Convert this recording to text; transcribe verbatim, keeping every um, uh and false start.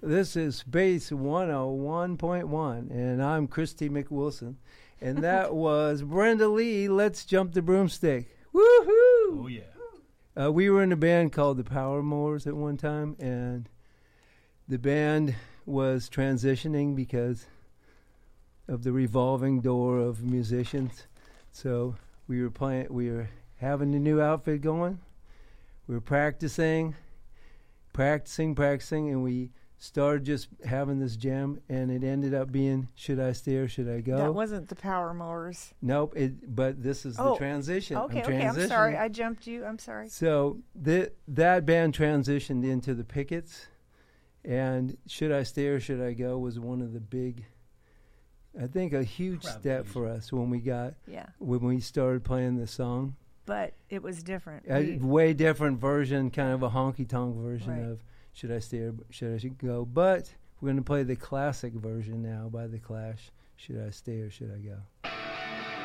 This is Space one oh one point one, and I'm Christy McWilson. And that was Brenda Lee, Let's Jump the Broomstick. Woohoo! Oh, yeah. Uh, we were in a band called the Power Mowers at one time, and the band was transitioning because of the revolving door of musicians. So we were playing, we were having a new outfit going. We were practicing, practicing, practicing, and we started just having this jam, and it ended up being Should I Stay or Should I Go? That wasn't the Power Mowers. Nope, it, but this is Oh, the transition. Okay, I'm okay, I'm sorry. transitioning. I jumped you. I'm sorry. So the, that band transitioned into the Pickets, and Should I Stay or Should I Go was one of the big, I think a huge Crowd step pleaser. for us when we got, Yeah, when we started playing the song. but it was different. A We- way different version, kind of a honky-tonk version Right. of Should I Stay or Should I Should Go. But we're going to play the classic version now by The Clash, Should I Stay or Should I Go?